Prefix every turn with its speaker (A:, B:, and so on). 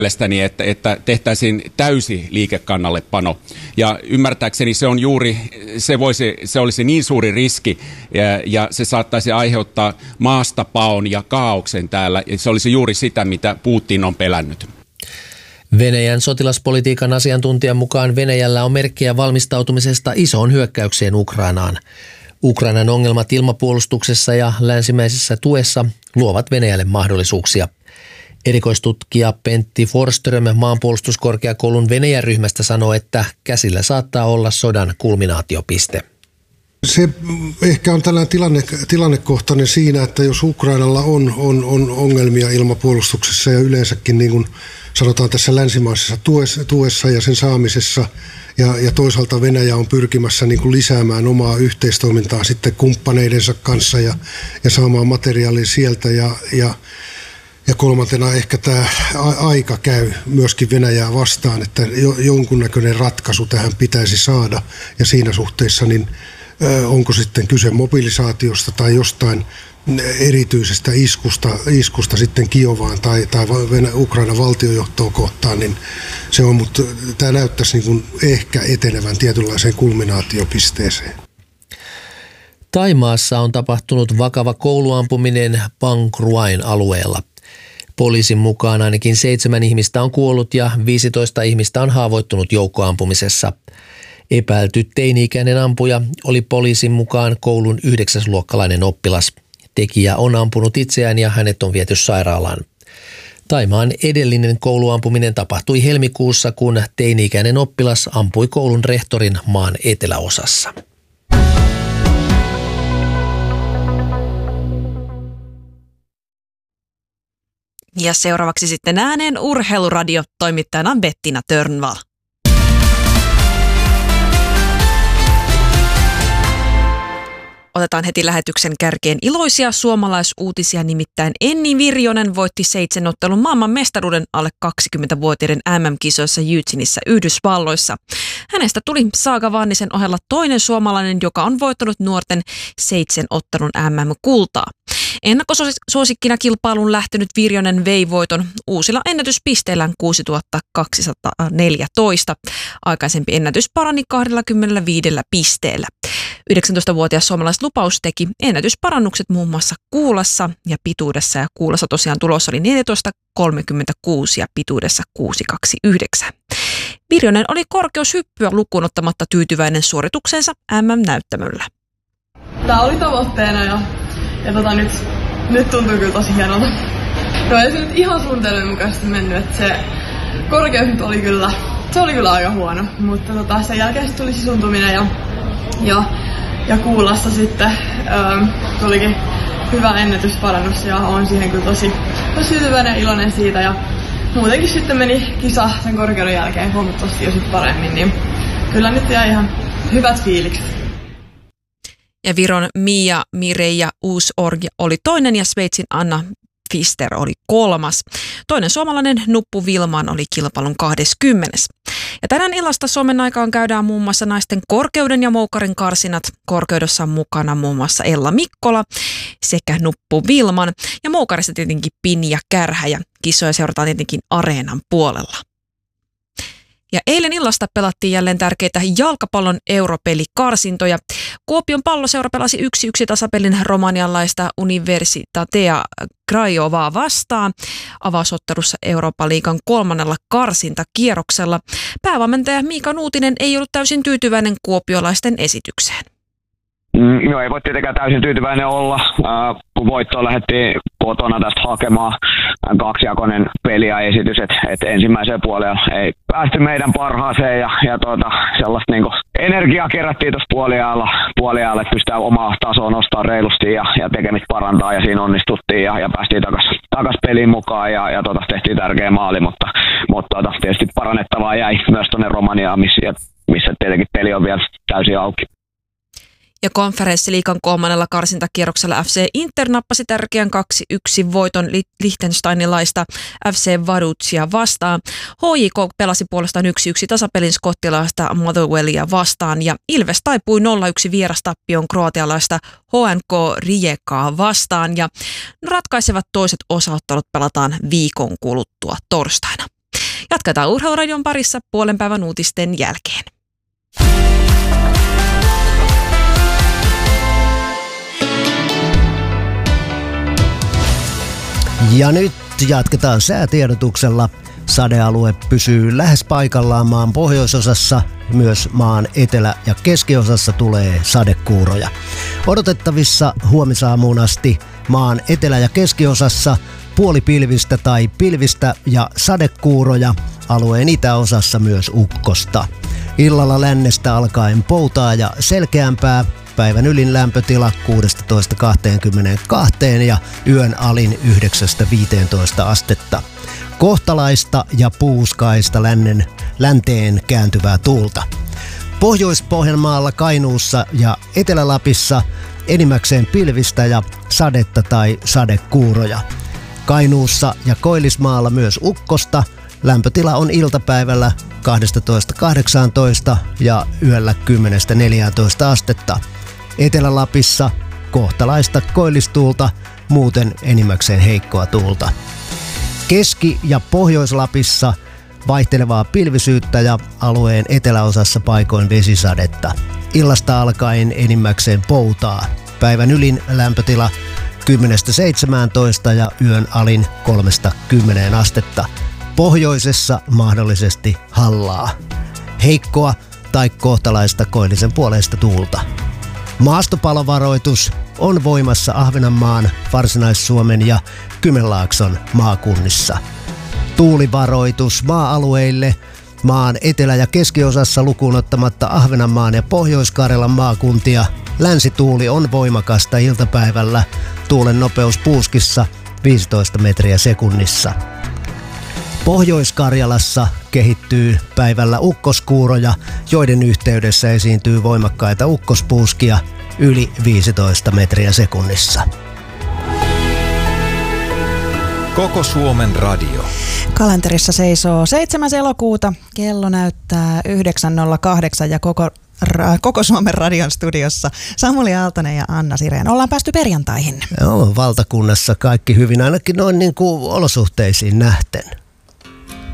A: mielestäni, että tehtäisiin täysi liikekannallepano. Ja ymmärtääkseni se on juuri, se olisi niin suuri riski ja se saattaisi aiheuttaa maastapaon ja kaaoksen täällä. Ja se olisi juuri sitä, mitä Putin on pelännyt.
B: Venäjän sotilaspolitiikan asiantuntijan mukaan Venäjällä on merkkejä valmistautumisesta isoon hyökkäykseen Ukrainaan. Ukrainan ongelmat ilmapuolustuksessa ja länsimäisessä tuessa luovat Venäjälle mahdollisuuksia. Erikoistutkija Pentti Forström maanpuolustuskorkeakoulun Venäjän ryhmästä sanoo, että käsillä saattaa olla sodan kulminaatiopiste.
C: Se ehkä on tällainen tilannekohtainen siinä, että jos Ukrainalla on ongelmia ilmapuolustuksessa ja yleensäkin niin kuin sanotaan tässä länsimaisessa tuessa ja sen saamisessa ja toisaalta Venäjä on pyrkimässä niin kuin lisäämään omaa yhteistoimintaa sitten kumppaneidensa kanssa ja saamaan materiaalia sieltä ja kolmantena ehkä tämä aika käy myöskin Venäjää vastaan, että jonkunnäköinen ratkaisu tähän pitäisi saada ja siinä suhteessa niin onko sitten kyse mobilisaatiosta tai jostain erityisestä iskusta sitten Kiovaan tai Ukrainan valtiojohtoa kohtaan, niin se on, mutta tämä näyttäisi niin kuin ehkä etenevän tietynlaiseen kulminaatiopisteeseen.
B: Thaimaassa on tapahtunut vakava kouluampuminen Bang Kruain alueella. Poliisin mukaan ainakin 7 ihmistä on kuollut ja 15 ihmistä on haavoittunut joukkoampumisessa. Epäilty teini-ikäinen ampuja oli poliisin mukaan koulun 9-luokkalainen oppilas. Tekijä on ampunut itseään ja hänet on viety sairaalaan. Thaimaan edellinen kouluampuminen tapahtui helmikuussa, kun teini-ikäinen oppilas ampui koulun rehtorin maan eteläosassa.
D: Ja seuraavaksi sitten ääneen Urheiluradio, toimittajana Bettina Törnvall. Otetaan heti lähetyksen kärkeen iloisia suomalaisuutisia, nimittäin Enni Virjonen voitti 7 ottelun maailman mestaruuden alle 20-vuotiaiden MM-kisoissa Eugenissä Yhdysvalloissa. Hänestä tuli Saaga Vannisen ohella toinen suomalainen, joka on voittanut nuorten 7 ottelun MM-kultaa. Ennakkosuosikkina kilpailuun lähtenyt Virjonen vei voiton uusilla ennätyspisteillään 6214. Aikaisempi ennätys parani 25 pisteellä. 19-vuotias suomalaislupaus teki ennätysparannukset muun muassa kuulassa ja pituudessa. Ja kuulassa tosiaan tulos oli 14.36 ja pituudessa 6.29. Virjonen oli korkeushyppyä lukuun ottamatta tyytyväinen suorituksensa MM-näyttämöllä.
E: Tämä oli tavoitteena ja nyt tuntuu kyllä tosi hienolta. No ei se nyt ihan suunnitelmien mukaisesti mennyt, että se korkeus nyt oli kyllä aika huono, mutta sen jälkeen sitten tuli sisuntuminen ja kuulassa sitten tulikin hyvä ennätysparannus ja olen siihen kyllä tosi tyytyväinen ja iloinen siitä ja muutenkin sitten meni kisa sen korkeuden jälkeen huomattavasti jo sitten paremmin, niin kyllä nyt jäi ihan hyvät fiilikset.
D: Ja Viron Mia Mireija Uusorg oli toinen ja Sveitsin Anna Fister oli 3. Toinen suomalainen Nuppu Vilman oli kilpailun 20. Ja tänään illasta Suomen aikaan käydään muun muassa naisten korkeuden ja moukarin karsinat. Korkeudessa on mukana muun muassa Ella Mikkola sekä Nuppu Vilman ja moukarissa tietenkin Pinja Kärhä ja kisoja seurataan tietenkin Areenan puolella. Ja eilen illasta pelattiin jälleen tärkeitä jalkapallon europelikarsintoja. Kuopion Palloseura pelasi 1-1 tasapelin romanialaista Universitatea Craiovaa vastaan avausottelussa Eurooppa-liigan 3. karsintakierroksella. Päävalmentaja Miika Nuutinen ei ollut täysin tyytyväinen kuopiolaisten esitykseen.
F: No ei voi tietenkään täysin tyytyväinen olla, kun voittoa lähdettiin kotona tästä hakemaan. Kaksijakoinen peli ja esitys, että ensimmäiseen puoleen ei päästy meidän parhaaseen ja sellaista niinku energiaa kerättiin tuossa puoliajalla, että pystytään omaa tasoa nostamaan reilusti ja tekemistä parantaa ja siinä onnistuttiin ja päästiin takas peliin mukaan ja tehtiin tärkeä maali, mutta tietysti parannettavaa jäi myös tuonne Romaniaan, missä tietenkin peli on vielä täysin auki.
D: Ja konferenssiliigan 3. karsintakierroksella FC Inter nappasi tärkeän 2-1 voiton liechtensteinilaista FC Vaduzia vastaan. HJK pelasi puolestaan 1-1 tasapelin skottilaista Motherwellia vastaan ja Ilves taipui 0-1 vierastappion kroatialaista HNK Rijekaa vastaan. Ja ratkaisevat toiset osaottelut pelataan viikon kuluttua torstaina. Jatketaan Urheiluradion parissa puolen päivän uutisten jälkeen.
G: Ja nyt jatketaan säätiedotuksella. Sadealue pysyy lähes paikallaan maan pohjoisosassa, myös maan etelä- ja keskiosassa tulee sadekuuroja. Odotettavissa huomisaamuun asti maan etelä- ja keskiosassa puolipilvistä tai pilvistä ja sadekuuroja, alueen itäosassa myös ukkosta. Illalla lännestä alkaen poutaa ja selkeämpää, päivän ylin lämpötila 16-22 ja yön alin 9-15 astetta. Kohtalaista ja puuskaista länteen kääntyvää tuulta. Pohjois-Pohjanmaalla, Kainuussa ja Etelä-Lapissa enimmäkseen pilvistä ja sadetta tai sadekuuroja. Kainuussa ja Koillismaalla myös ukkosta. Lämpötila on iltapäivällä 12-18 ja yöllä 10-14 astetta. Etelä-Lapissa kohtalaista koillistuulta, muuten enimmäkseen heikkoa tuulta. Keski- ja Pohjois-Lapissa vaihtelevaa pilvisyyttä ja alueen eteläosassa paikoin vesisadetta. Illasta alkaen enimmäkseen poutaa. Päivän ylin lämpötila 10-17 ja yön alin 3-10 astetta. Pohjoisessa mahdollisesti hallaa. Heikkoa tai kohtalaista koillisen puoleista tuulta. Maastopalovaroitus on voimassa Ahvenanmaan, Varsinais-Suomen ja Kymenlaakson maakunnissa. Tuulivaroitus maa-alueille maan etelä- ja keskiosassa lukuun ottamatta Ahvenanmaan ja Pohjois-Karjalan maakuntia. Länsituuli on voimakasta iltapäivällä. Tuulen nopeus puuskissa 15 metriä sekunnissa. Pohjois-Karjalassa kehittyy päivällä ukkoskuuroja, joiden yhteydessä esiintyy voimakkaita ukkospuuskia yli 15 metriä sekunnissa.
H: Koko Suomen radio.
I: Kalenterissa seisoo 7. elokuuta. Kello näyttää 9.08 ja koko Suomen radion studiossa Samuli Aaltonen ja Anna Sireen. Ollaan päästy perjantaihin.
G: Joo, valtakunnassa kaikki hyvin, ainakin noin niin kuin olosuhteisiin nähten.